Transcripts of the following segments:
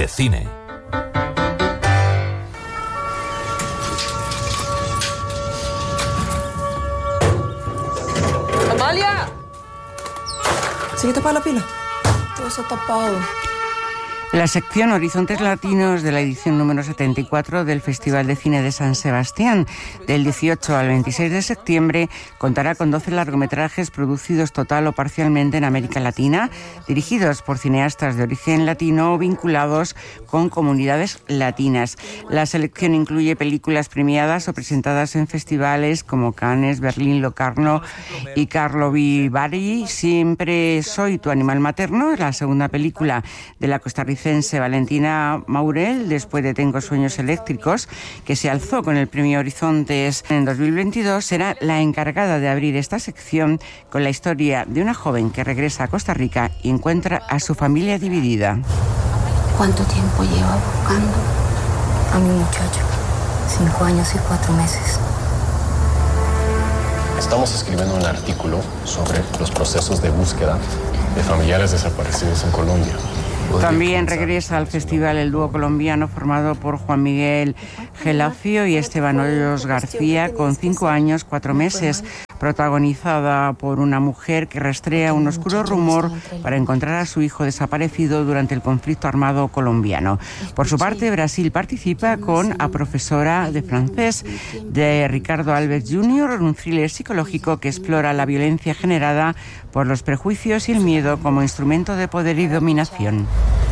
de cine. ¡Amalia! ¿Sigue tapada la pila? Todo está tapado. La sección Horizontes Latinos de la edición número 74 del Festival de Cine de San Sebastián, del 18 al 26 de septiembre, contará con 12 largometrajes producidos total o parcialmente en América Latina, dirigidos por cineastas de origen latino o vinculados con comunidades latinas. La selección incluye películas premiadas o presentadas en festivales como Cannes, Berlín, Locarno y Karlovy Vary. Siempre soy tu animal materno, la segunda película de la costarricense Valentina Maurel, después de Tengo sueños eléctricos, que se alzó con el premio Horizontes en 2022, será la encargada de abrir esta sección con la historia de una joven que regresa a Costa Rica y encuentra a su familia dividida. ¿Cuánto tiempo lleva buscando a mi muchacho? 5 años y 4 meses. Estamos escribiendo un artículo sobre los procesos de búsqueda de familiares desaparecidos en Colombia. También regresa al festival el dúo colombiano formado por Juan Miguel Gelacio y Esteban Hoyos García, con 5 años, 4 meses, protagonizada por una mujer que rastrea un oscuro rumor para encontrar a su hijo desaparecido durante el conflicto armado colombiano. Por su parte, Brasil participa con A profesora de francés, de Ricardo Alves Jr., un thriller psicológico que explora la violencia generada por los prejuicios y el miedo como instrumento de poder y dominación.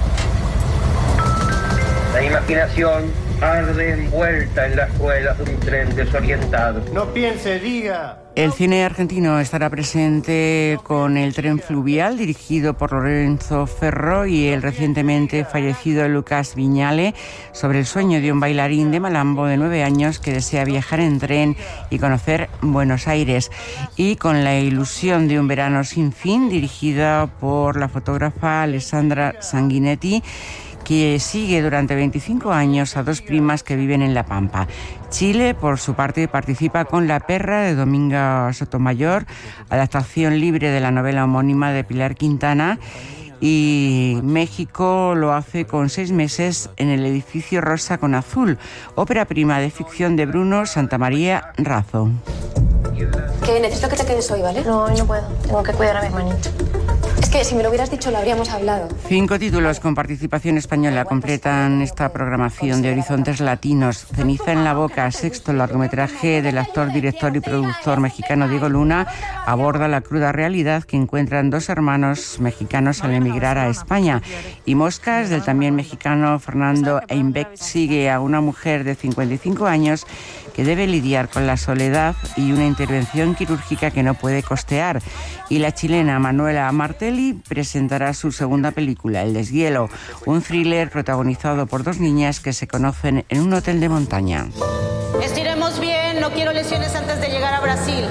La imaginación arde envuelta en las ruedas de un tren desorientado. No piense, diga. El cine argentino estará presente con El tren fluvial, dirigido por Lorenzo Ferro, y el recientemente fallecido Lucas Viñale, sobre el sueño de un bailarín de Malambo de 9 años que desea viajar en tren y conocer Buenos Aires. Y con La ilusión de un verano sin fin, dirigida por la fotógrafa Alessandra Sanguinetti, que sigue durante 25 años a 2 primas que viven en La Pampa. Chile, por su parte, participa con La perra, de Dominga Sotomayor, adaptación libre de la novela homónima de Pilar Quintana, y México lo hace con 6 meses en el edificio Rosa con Azul, ópera prima de ficción de Bruno Santamaría Razo. Que necesito que te quedes hoy, ¿vale? No, hoy no puedo. Tengo que cuidar a mi hermanito. Es que si me lo hubieras dicho lo habríamos hablado. 5 títulos con participación española completan esta programación de Horizontes Latinos. Ceniza en la boca, sexto largometraje del actor, director y productor mexicano Diego Luna, aborda la cruda realidad que encuentran 2 hermanos mexicanos al emigrar a España. Y Moscas, del también mexicano Fernando Einbeck, sigue a una mujer de 55 años que debe lidiar con la soledad y una intervención quirúrgica que no puede costear. Y la chilena Manuela Martelli presentará su segunda película, El deshielo, un thriller protagonizado por 2 niñas que se conocen en un hotel de montaña. Estiremos bien, no quiero lesiones antes de llegar a Brasil.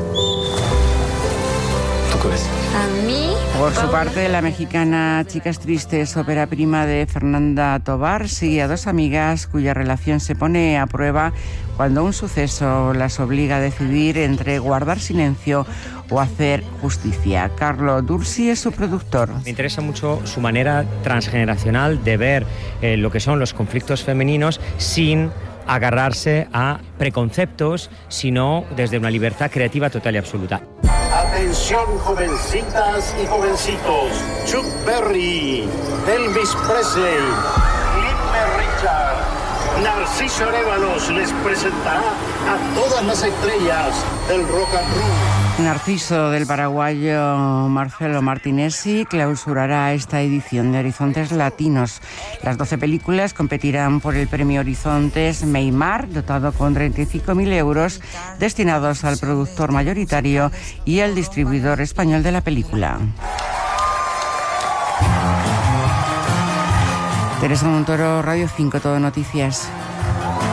¿Tú qué ves? A mí... Por su parte, la mexicana Chicas Tristes, ópera prima de Fernanda Tovar, sigue a 2 amigas cuya relación se pone a prueba cuando un suceso las obliga a decidir entre guardar silencio o hacer justicia. Carlo Dursi es su productor. Me interesa mucho su manera transgeneracional de ver lo que son los conflictos femeninos sin agarrarse a preconceptos, sino desde una libertad creativa total y absoluta. Atención, jovencitas y jovencitos. Chuck Berry, Elvis Presley, Cliff Richard, Narciso Arévalos les presentará a todas las estrellas del rock and roll. Narciso, del paraguayo Marcelo Martinesi, clausurará esta edición de Horizontes Latinos. Las 12 películas competirán por el premio Horizontes Meymar, dotado con 35.000 euros, destinados al productor mayoritario y al distribuidor español de la película. Teresa Montoro, Radio 5, Todo Noticias.